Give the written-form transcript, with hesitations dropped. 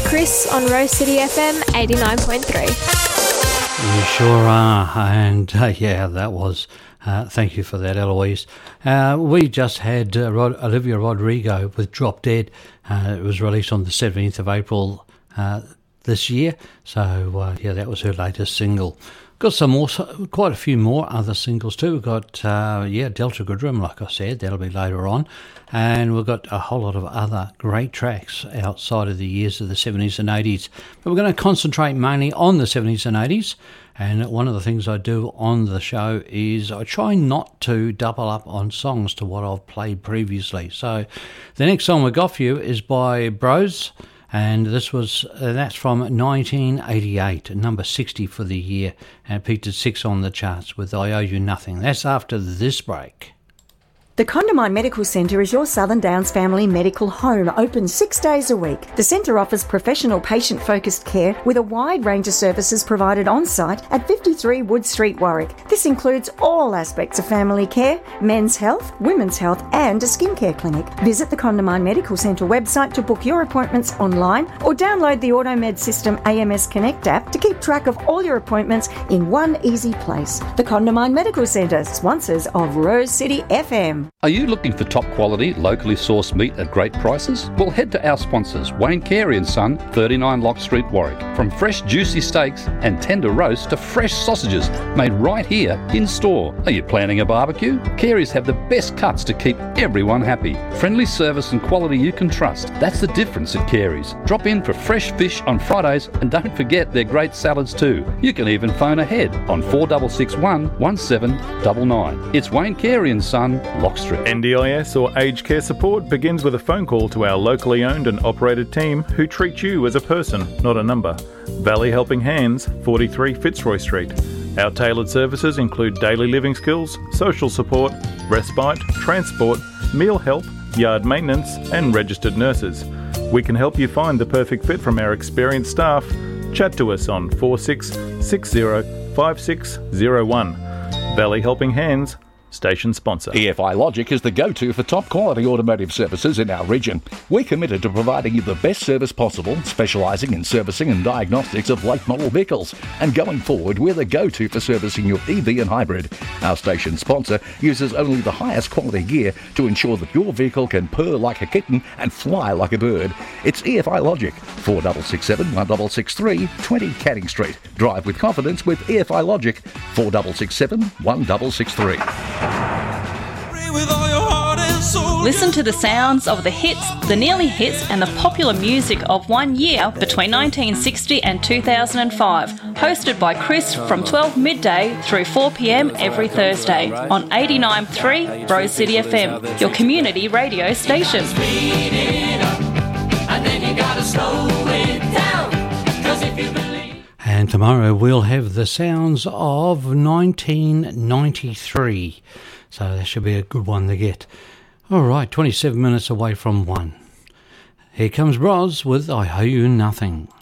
Chris on Rose City FM 89.3. You sure are, and yeah, that was, thank you for that, Eloise. We just had Olivia Rodrigo with Drop Dead. It was released on the 17th of April this year, so yeah, that was her latest single. Got some more, quite a few more other singles too. We've got, Delta Goodrem, like I said, that'll be later on. And we've got a whole lot of other great tracks outside of the years of the 70s and 80s. But we're going to concentrate mainly on the 70s and 80s. And one of the things I do on the show is I try not to double up on songs to what I've played previously. So the next song we got for you is by Bros. And that's from 1988, number 60 for the year, and peaked at 6 on the charts with I Owe You Nothing. That's after this break. The Condamine Medical Centre is your Southern Downs family medical home, open 6 days a week. The centre offers professional patient-focused care with a wide range of services provided on-site at 53 Wood Street, Warwick. This includes all aspects of family care, men's health, women's health and a skincare clinic. Visit the Condamine Medical Centre website to book your appointments online or download the AutoMed System AMS Connect app to keep track of all your appointments in one easy place. The Condamine Medical Centre, sponsors of Rose City FM. Are you looking for top quality, locally sourced meat at great prices? Well, head to our sponsors, Wayne Carey & Son, 39 Lock Street, Warwick. From fresh juicy steaks and tender roasts to fresh sausages made right here in store. Are you planning a barbecue? Carey's have the best cuts to keep everyone happy. Friendly service and quality you can trust. That's the difference at Carey's. Drop in for fresh fish on Fridays and don't forget their great salads too. You can even phone ahead on 4661 1799. It's Wayne Carey & Son, Lock Street. NDIS or aged care support begins with a phone call to our locally owned and operated team who treat you as a person, not a number. Valley Helping Hands, 43 Fitzroy Street. Our tailored services include daily living skills, social support, respite, transport, meal help, yard maintenance and registered nurses. We can help you find the perfect fit from our experienced staff. Chat to us on 4660 5601. Valley Helping Hands, station sponsor. EFI Logic is the go-to for top quality automotive services in our region. We're committed to providing you the best service possible, specialising in servicing and diagnostics of late model vehicles. And going forward, we're the go-to for servicing your EV and hybrid. Our station sponsor uses only the highest quality gear to ensure that your vehicle can purr like a kitten and fly like a bird. It's EFI Logic, 4667 1663 20 Canning Street. Drive with confidence with EFI Logic, 4667 1663. Listen to the sounds of the hits, the nearly hits and the popular music of 1 year between 1960 and 2005. Hosted by Chris from 12 midday through 4 p.m. every Thursday on 89.3 Rose City FM, your community radio station. And tomorrow we'll have the sounds of 1993. So that should be a good one to get. All right, 27 minutes away from 1. Here comes Bros with I Owe You Nothing.